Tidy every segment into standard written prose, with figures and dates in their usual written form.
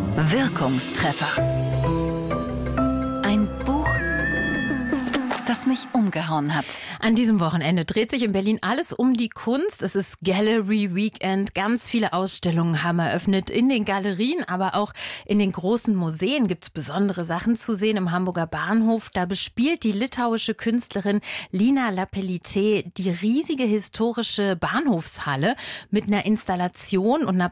Wirkungstreffer. Ein Buch, das mich umgehauen hat. An diesem Wochenende dreht sich in Berlin alles um die Kunst. Es ist Gallery Weekend. Ganz viele Ausstellungen haben eröffnet. In den Galerien, aber auch in den großen Museen gibt es besondere Sachen zu sehen. Im Hamburger Bahnhof, da bespielt die litauische Künstlerin Lina Lapelytė die riesige historische Bahnhofshalle mit einer Installation und einer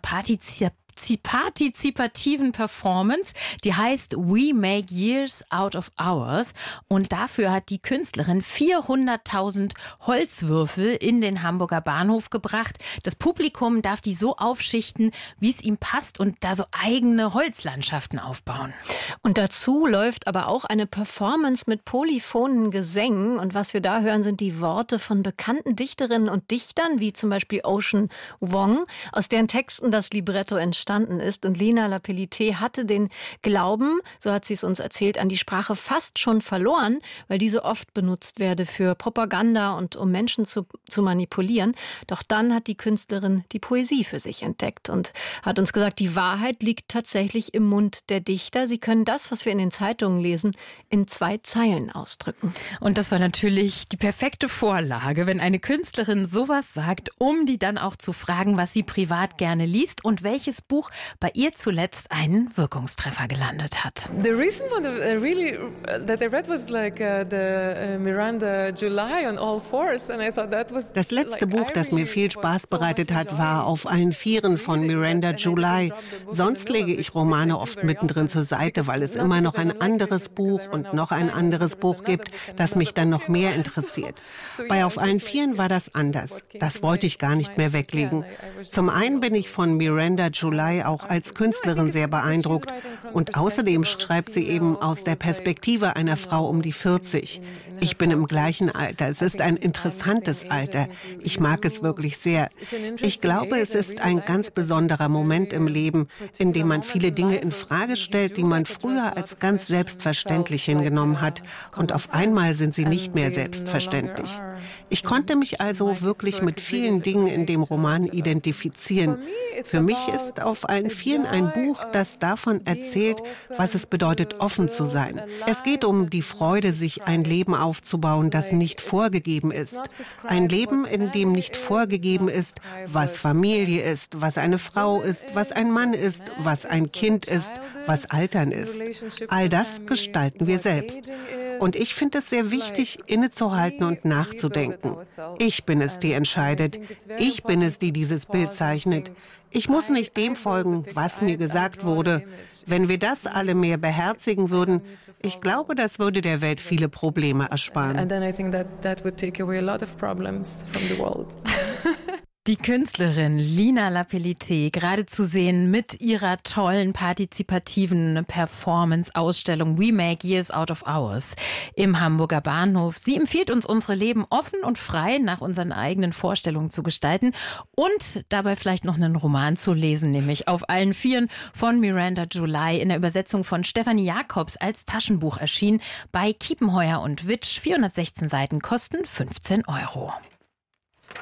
partizipativen Performance, die heißt We Make Years Out of Hours. Und dafür hat die Künstlerin 400.000 Holzwürfel in den Hamburger Bahnhof gebracht. Das Publikum darf die so aufschichten, wie es ihm passt und da so eigene Holzlandschaften aufbauen. Und dazu läuft aber auch eine Performance mit polyphonen Gesängen. Und was wir da hören, sind die Worte von bekannten Dichterinnen und Dichtern, wie zum Beispiel Ocean Vuong, aus deren Texten das Libretto entstanden ist. Und Lina Lapelytė hatte den Glauben, so hat sie es uns erzählt, an die Sprache fast schon verloren, weil diese oft benutzt werde für Propaganda und um Menschen zu manipulieren. Doch dann hat die Künstlerin die Poesie für sich entdeckt und hat uns gesagt, die Wahrheit liegt tatsächlich im Mund der Dichter. Sie können das, was wir in den Zeitungen lesen, in 2 Zeilen ausdrücken. Und das war natürlich die perfekte Vorlage, wenn eine Künstlerin sowas sagt, um die dann auch zu fragen, was sie privat gerne liest und welches Buch bei ihr zuletzt einen Wirkungstreffer gelandet hat. The recent one that I read was like the Miranda July on All Fours, and I thought that was. Das letzte Buch, das mir viel Spaß bereitet hat, war Auf allen Vieren von Miranda July. Sonst lege ich Romane oft mittendrin zur Seite, weil es immer noch ein anderes Buch und noch ein anderes Buch gibt, das mich dann noch mehr interessiert. Bei Auf allen Vieren war das anders. Das wollte ich gar nicht mehr weglegen. Zum einen bin ich von Miranda July auch als Künstlerin sehr beeindruckt. Und außerdem schreibt sie eben aus der Perspektive einer Frau um die 40. Ich bin im gleichen Alter. Es ist ein interessantes Alter. Ich mag es wirklich sehr. Ich glaube, es ist ein ganz besonderer Moment im Leben, in dem man viele Dinge in Frage stellt, die man früher als ganz selbstverständlich hingenommen hat. Und auf einmal sind sie nicht mehr selbstverständlich. Ich konnte mich also wirklich mit vielen Dingen in dem Roman identifizieren. Für mich ist Auf allen Vieren ein Buch, das davon erzählt, was es bedeutet, offen zu sein. Es geht um die Freude, sich ein Leben aufzubauen, das nicht vorgegeben ist. Ein Leben, in dem nicht vorgegeben ist, was Familie ist, was eine Frau ist, was ein Mann ist, was ein Kind ist, was Altern ist. All das gestalten wir selbst. Und ich finde es sehr wichtig, innezuhalten und nachzudenken. Ich bin es, die entscheidet. Ich bin es, die dieses Bild zeichnet. Ich muss nicht dem folgen, was mir gesagt wurde. Wenn wir das alle mehr beherzigen würden, ich glaube, das würde der Welt viele Probleme ersparen. Die Künstlerin Lina Lapelytė, gerade zu sehen mit ihrer tollen partizipativen Performance-Ausstellung We Make Years Out of Hours im Hamburger Bahnhof. Sie empfiehlt uns, unsere Leben offen und frei nach unseren eigenen Vorstellungen zu gestalten und dabei vielleicht noch einen Roman zu lesen, nämlich Auf allen Vieren von Miranda July in der Übersetzung von Stefanie Jacobs als Taschenbuch erschienen bei Kiepenheuer und Witsch. 416 Seiten kosten 15 €.